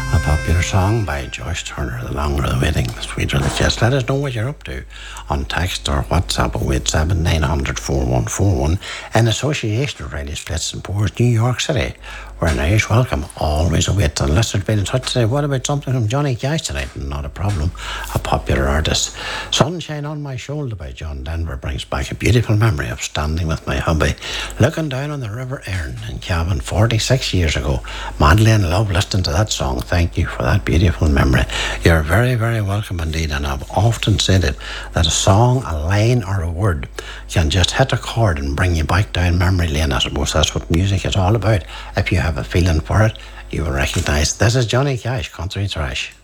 A popular song by Joyce Turner, The Longer the Waiting, the Sweeter the Kiss. Let us know what you're up to on text or WhatsApp 087 900 4141 in association with Radio Splits and Pours, New York City, where an Irish welcome always awaits. And listeners been in touch today. What about something from Johnny Cash tonight? Not a problem. A popular artist. Sunshine on My Shoulder by John Denver brings back a beautiful memory of standing with my hubby, looking down on the River Erne in Cavan 46 years ago. Madly in love listening to that song. Thank you for that beautiful memory. You're very, very welcome indeed. And I've often said it, that a song, a line or a word can just hit a chord and bring you back down memory lane. I suppose that's what music is all about. If you have a feeling for it, you will recognise this is Johnny Cash, Country Trash.